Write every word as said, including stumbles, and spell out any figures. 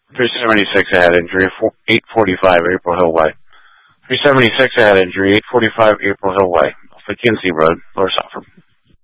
three seventy-six ahead injury, eight forty-five April Hill Way. three seventy-six ahead injury, eight forty-five April Hill Way. Off the Kinsey Road, Lower Southford.